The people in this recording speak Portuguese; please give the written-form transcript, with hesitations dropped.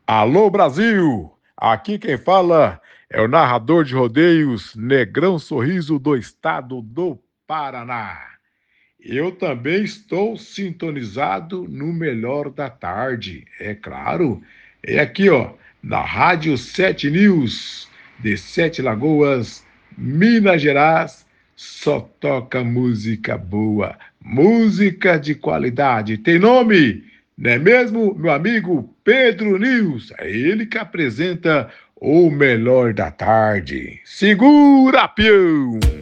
Alô Brasil! Aqui quem fala é o narrador de rodeios Negrão Sorriso do estado do Paraná. Eu também estou sintonizado no melhor da tarde, é claro. É aqui, ó, na Rádio 7 News, de Sete Lagoas, Minas Gerais, só toca música boa, música de qualidade. Tem nome? Não é mesmo, meu amigo Pedro News? É ele que apresenta o melhor da tarde. Segura, peão!